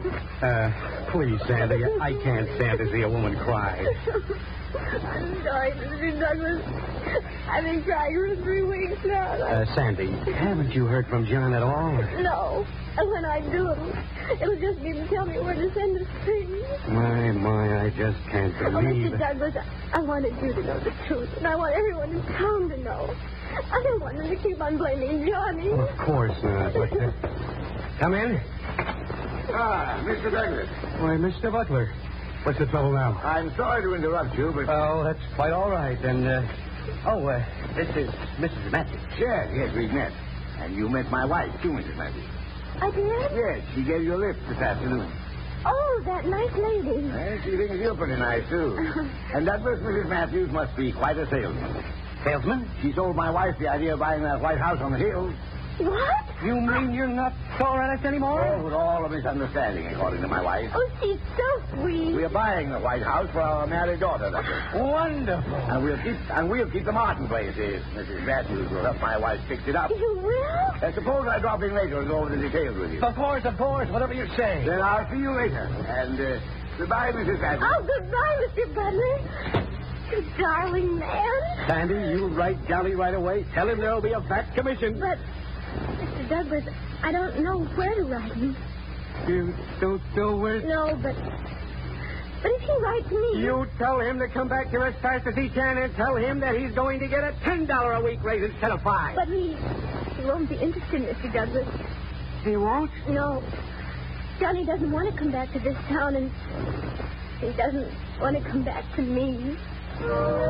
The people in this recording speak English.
Please, Sandy, I can't stand to see a woman cry. I'm sorry, Mr. Douglas. I've been crying for 3 weeks now. Sandy, haven't you heard from John at all? No. And when I do, it'll just be to tell me where to send the things. My, I just can't believe Mr. Douglas, I wanted you to know the truth, and I want everyone in town to know. I don't want them to keep on blaming Johnny. Well, of course not. But, come in. Mr. Douglas. Why, Mr. Butler. What's the trouble now? I'm sorry to interrupt you, but... Oh, that's quite all right. And, this is Mrs. Matthews. Yes, we've met. And you met my wife, too, Mrs. Matthews. I did? Yes, she gave you a lift this afternoon. Oh, that nice lady. She thinks you're pretty nice, too. And Douglas, Mrs. Matthews must be quite a salesman. Salesman? She sold my wife the idea of buying that White House on the hills. What? You mean you're not sore at us anymore? Oh, with all a misunderstanding, according to my wife. Oh, she's so sweet. We're buying the White House for our married daughter, Douglas. Wonderful. And we'll keep the Martin places. Mrs. Matthews will help my wife fix it up. You will? Suppose I drop in later and go over the details with you. Of course. Whatever you say. Then I'll see you later. And goodbye, Mrs. Matthews. Oh, goodbye, Mr. Butler. You darling man. Sandy, you write Johnny right away. Tell him there'll be a fat commission. But, Mr. Douglas, I don't know where to write him. You don't know where... No, but if he writes me... You tell him to come back here as fast as he can and tell him that he's going to get a $10 a week raise instead of $5. But he won't be interested, Mr. Douglas. He won't? No. Johnny doesn't want to come back to this town, and he doesn't want to come back to me.